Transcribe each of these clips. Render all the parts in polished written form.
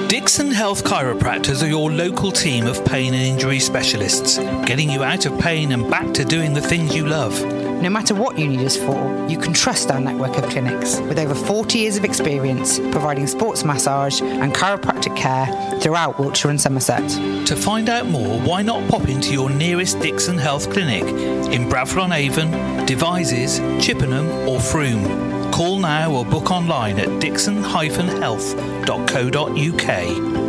Dixon Health Chiropractors are your local team of pain and injury specialists, getting you out of pain and back to doing the things you love. No matter what you need us for, you can trust our network of clinics with over 40 years of experience providing sports massage and chiropractic care throughout Wiltshire and Somerset. To find out more, why not pop into your nearest Dixon Health clinic in Bradford-on-Avon, Devizes, Chippenham or Frome. Call now or book online at dixon-health.co.uk.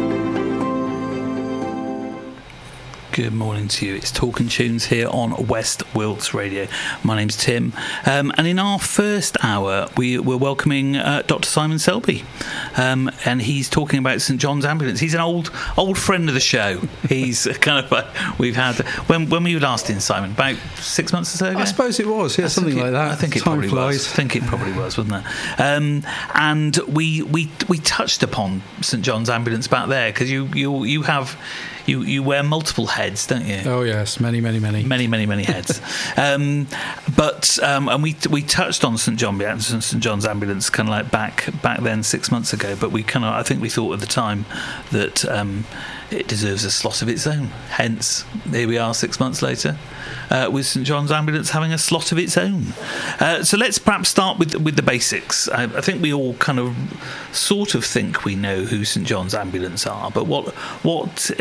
Good morning to you. It's Talking Tunes here on West Wilts Radio. My name's Tim. And in our first hour, we're welcoming Dr. Simon Selby. And he's talking about St John's Ambulance. He's an old friend of the show. He's kind of we've had... When were you last in, Simon? About 6 months or so ago? I suppose it was, yeah, something like that. I think it probably was. I think it probably was, wasn't it? And we touched upon St John's Ambulance back there, because you have... You wear multiple heads, don't you? Oh yes, many heads. And we touched on St John's Ambulance kind of like back then 6 months ago. But I think we thought at the time that it deserves a slot of its own. Hence, here we are 6 months later, with St John's Ambulance having a slot of its own. So let's perhaps start with the basics. I think we all kind of sort of think we know who St John's Ambulance are, but what's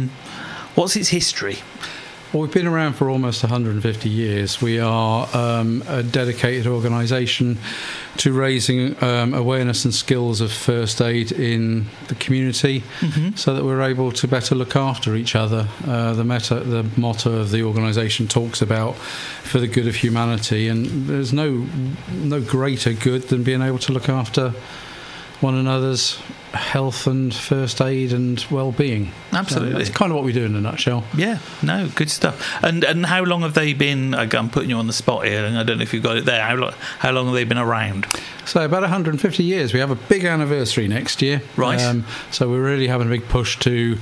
its history? Well, we've been around for almost 150 years. We are a dedicated organisation to raising awareness and skills of first aid in the community, so that we're able to better look after each other. The motto of the organisation talks about for the good of humanity, and there's no greater good than being able to look after one another's health and first aid and well-being. Absolutely. So that's kind of what we do in a nutshell. Yeah, no, good stuff. And how long have they been, I'm putting you on the spot here, and I don't know if you've got it there, how long have they been around? So about 150 years. We have a big anniversary next year. Right. So we're really having a big push to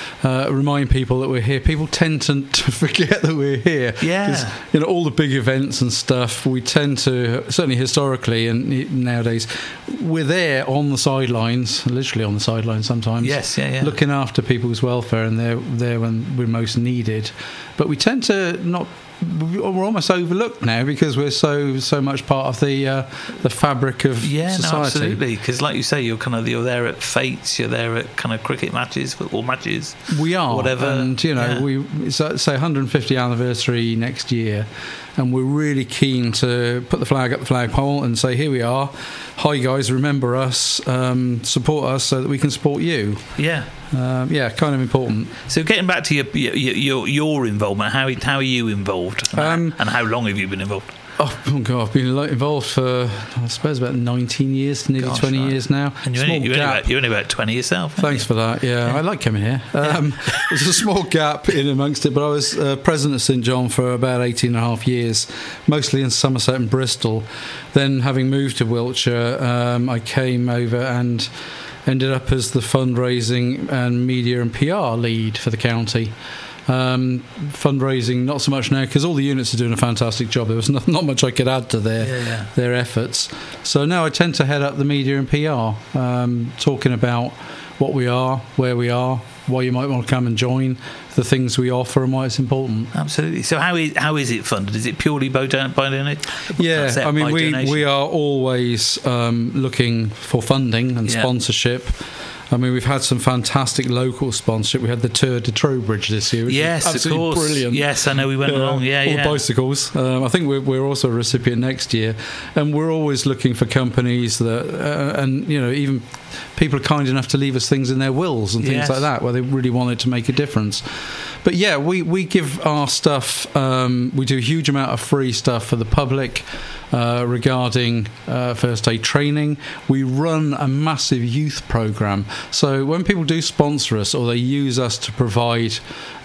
remind people that we're here. People tend to forget that we're here. Yeah. Because, all the big events and stuff, we tend to, certainly historically and nowadays, we're there on the sidelines, literally on the sidelines sometimes. Yes, yeah. Looking after people's welfare, and they're there when we're most needed. But we tend to not... We're almost overlooked now because we're so much part of the fabric of society. No, absolutely. Because, like you say, you're there at fetes, you're there at kind of cricket matches, football matches. We are, whatever. And it's 150th anniversary next year, and we're really keen to put the flag up the flagpole and say, here we are. Hi guys, remember us, support us so that we can support you. Yeah. Kind of important. So getting back to your involvement, how are you involved? And how long have you been involved? Oh God, I've been involved for, I suppose, about 19 years, nearly 20 years now. And you're only about 20 yourself. Thanks for that. Yeah, I like coming here. There's a small gap in amongst it, but I was president of St John for about 18 and a half years, mostly in Somerset and Bristol. Then, having moved to Wiltshire, I came over and ended up as the fundraising and media and PR lead for the county. Fundraising not so much now, because all the units are doing a fantastic job. There was not much I could add to their efforts. So now I tend to head up the media and PR, talking about what we are, where we are, why you might want to come and join, the things we offer and why it's important. Absolutely. So how is it funded? Is it purely by donation? Yeah, I mean, we are always looking for funding and sponsorship. I mean, we've had some fantastic local sponsorship. We had the Tour de Trowbridge this year, which was absolutely of course. Brilliant. Yes, I know we went along. All bicycles. I think we're also a recipient next year, and we're always looking for companies that, and even people are kind enough to leave us things in their wills and things like that, where they really wanted to make a difference. But yeah, we give our stuff. We do a huge amount of free stuff for the public regarding first aid training. We run a massive youth program. So when people do sponsor us or they use us to provide,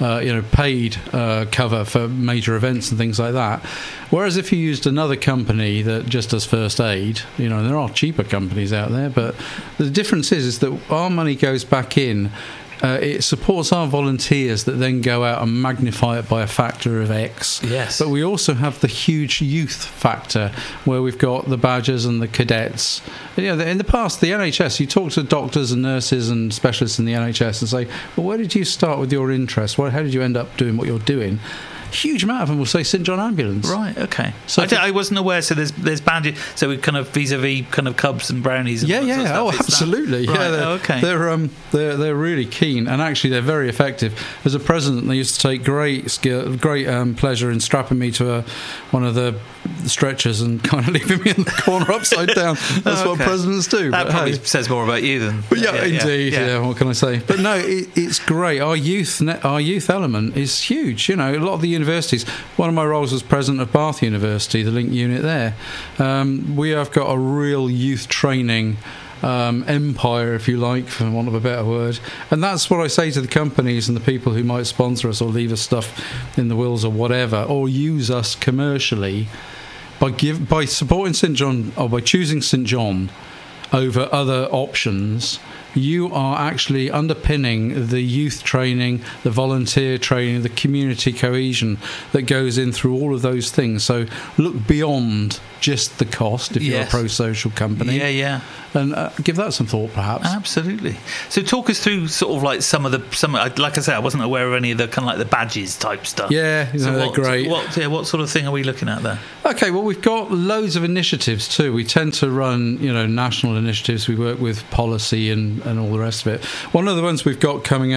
paid cover for major events and things like that, whereas if you used another company that just does first aid, there are cheaper companies out there, but the difference is that our money goes back in it supports our volunteers that then go out and magnify it by a factor of X. Yes. But we also have the huge youth factor where we've got the badgers and the cadets. In the past, the NHS, you talk to doctors and nurses and specialists in the NHS and say, well, where did you start with your interest? How did you end up doing what you're doing? Huge amount of them will say St John Ambulance. Right, okay. So I wasn't aware. So there's badges. So we kind of vis-a-vis kind of cubs and brownies. And Yeah. Sort of Oh, stuff. absolutely. Right, Yeah. okay. They're really keen, and actually they're very effective. As a president, they used to take great pleasure in strapping me to one of the stretchers and kind of leaving me in the corner upside down. That's what presidents do. That but probably hey. says more about you than. But indeed. What can I say? But no, it's great. Our youth element is huge. A lot of the universities. One of my roles was president of Bath University, the Link unit there. We have got a real youth training empire, if you like, for want of a better word. And that's what I say to the companies and the people who might sponsor us or leave us stuff in the wills or whatever, or use us commercially by supporting St John or by choosing St John over other options. You are actually underpinning the youth training, the volunteer training, the community cohesion that goes in through all of those things. So look beyond just the cost if you're a pro-social company. Yeah. And give that some thought, perhaps. Absolutely. So talk us through sort of like some, like I said, I wasn't aware of any of the kind of like the badges type stuff. Yeah, they're great. What sort of thing are we looking at there? Okay, well, we've got loads of initiatives too. We tend to run, national initiatives. We work with policy and all the rest of it. One of the ones we've got coming